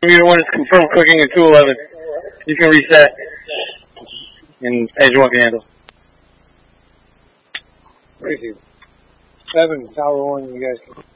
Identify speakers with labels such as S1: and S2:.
S1: Meter 1 is confirmed cooking at 211. You can reset. And Edge 1 can handle.
S2: Thank you. 7, Tower 1, you guys can.